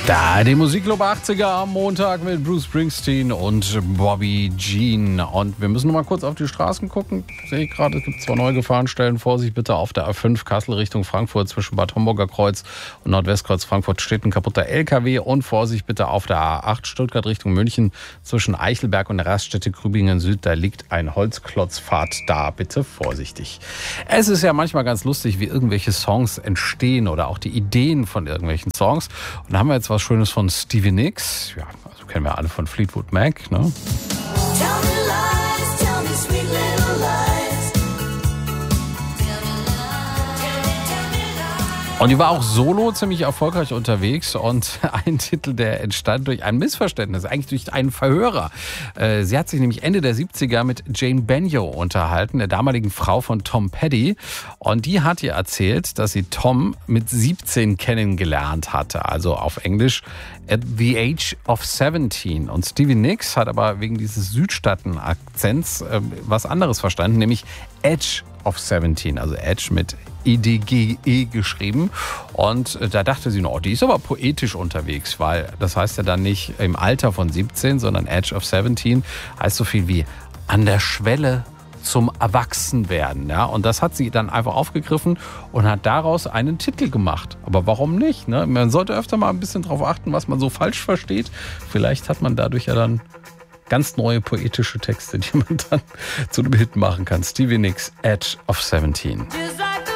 Da die Musikclub 80er am Montag mit Bruce Springsteen und Bobby Jean. Und wir müssen noch mal kurz auf die Straßen gucken. Sehe ich gerade, es gibt 2 neue Gefahrenstellen. Vorsicht bitte auf der A5 Kassel Richtung Frankfurt zwischen Bad Homburger Kreuz und Nordwestkreuz Frankfurt steht ein kaputter LKW. Und Vorsicht bitte auf der A8 Stuttgart Richtung München zwischen Eichelberg und der Raststätte Grübingen Süd. Da liegt ein Holzklotzpfad da. Bitte vorsichtig. Es ist ja manchmal ganz lustig, wie irgendwelche Songs entstehen oder auch die Ideen von irgendwelchen Songs. Und da haben wir jetzt was Schönes von Stevie Nicks. Ja, also kennen wir alle von Fleetwood Mac, ne? Und die war auch solo ziemlich erfolgreich unterwegs und ein Titel, der entstand durch ein Missverständnis, eigentlich durch einen Verhörer. Sie hat sich nämlich Ende der 70er mit Jane Benyo unterhalten, der damaligen Frau von Tom Petty. Und die hat ihr erzählt, dass sie Tom mit 17 kennengelernt hatte, also auf Englisch at the age of 17. Und Stevie Nicks hat aber wegen dieses Südstaaten-Akzents was anderes verstanden, nämlich Edge of 17, also Edge mit EDGE geschrieben. Und da dachte sie noch, die ist aber poetisch unterwegs, weil das heißt ja dann nicht im Alter von 17, sondern Edge of 17 heißt so viel wie an der Schwelle zum Erwachsenwerden. Ja? Und das hat sie dann einfach aufgegriffen und hat daraus einen Titel gemacht. Aber warum nicht? Ne? Man sollte öfter mal ein bisschen drauf achten, was man so falsch versteht. Vielleicht hat man dadurch ja dann ganz neue poetische Texte, die man dann zu einem Hit machen kann. Stevie Nicks, Edge of 17.